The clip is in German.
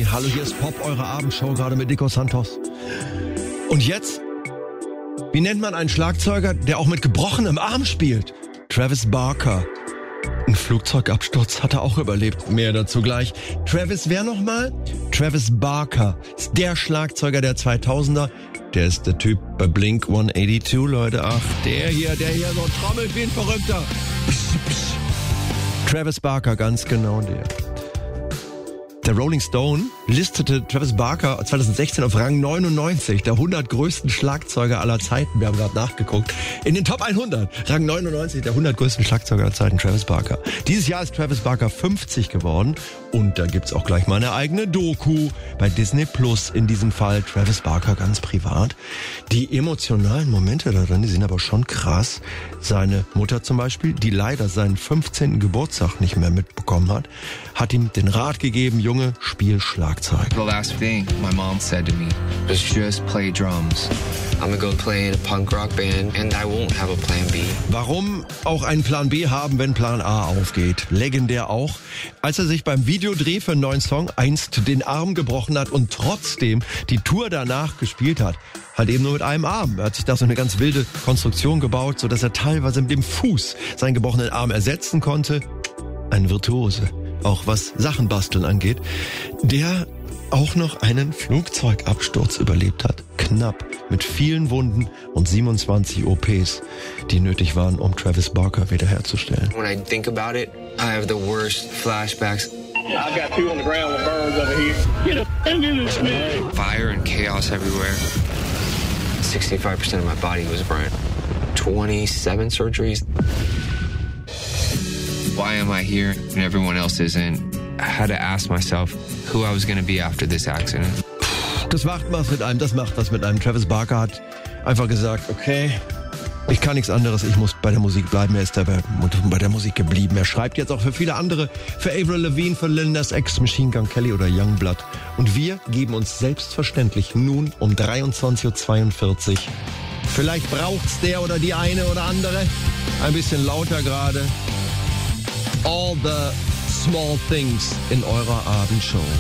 Hallo, hier ist Pop, eure Abendshow, gerade mit Nico Santos. Und jetzt? Wie nennt man einen Schlagzeuger, der auch mit gebrochenem Arm spielt? Travis Barker. Ein Flugzeugabsturz hat er auch überlebt. Mehr dazu gleich. Travis, wer nochmal? Travis Barker ist der Schlagzeuger der 2000er. Der ist der Typ bei Blink 182, Leute. Ach, der hier so trommelt wie ein Verrückter. Travis Barker, ganz genau der. Der Rolling Stone listete Travis Barker 2016 auf Rang 99, der 100 größten Schlagzeuger aller Zeiten. Wir haben gerade nachgeguckt. In den Top 100, Rang 99, der 100 größten Schlagzeuger aller Zeiten, Travis Barker. Dieses Jahr ist Travis Barker 50 geworden und da gibt's auch gleich mal eine eigene Doku bei Disney Plus. In diesem Fall Travis Barker ganz privat. Die emotionalen Momente da drin, die sind aber schon krass. Seine Mutter zum Beispiel, die leider seinen 15. Geburtstag nicht mehr mitbekommen hat ihm den Rat gegeben, Junge, spiel Schlagzeug. The last thing my mom said to me was just play drums. I'm gonna go play in a punk rock band and I won't have a plan B. Warum auch einen Plan B haben, wenn Plan A aufgeht? Legendär auch, als er sich beim Videodreh für einen neuen Song einst den Arm gebrochen hat und trotzdem die Tour danach gespielt hat. Halt eben nur mit einem Arm. Er hat sich da so eine ganz wilde Konstruktion gebaut, sodass er teilweise mit dem Fuß seinen gebrochenen Arm ersetzen konnte. Ein Virtuose, auch was Sachen basteln angeht, der auch noch einen Flugzeugabsturz überlebt hat. Knapp, mit vielen Wunden und 27 OPs, die nötig waren, um Travis Barker wiederherzustellen. When I think about it, I have the worst flashbacks. I've got two on the ground with burns over here. Get up and get this man. Fire and chaos everywhere. 65% of my body was burnt. 27 surgeries. Why am I here and everyone else isn't? I had to ask myself who I was going to be after this accident. Das macht was mit einem. Travis Barker hat einfach gesagt, okay, ich kann nichts anderes, ich muss bei der Musik bleiben. Er ist dabei bei der Musik geblieben. Er schreibt jetzt auch für viele andere, für Avril Lavigne, für Lil Nas X, Machine Gun Kelly oder Youngblood. Und wir geben uns selbstverständlich nun um 23.42 Uhr. Vielleicht braucht's der oder die eine oder andere ein bisschen lauter gerade. All the small things in eurer Abendshow.